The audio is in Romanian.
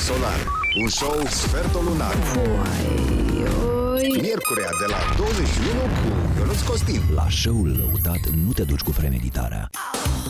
Solar, un show sfertul lunar. Miercurea de la 21 cu Ionuț Costin. La show-ul lăutat nu te duci cu premeditarea.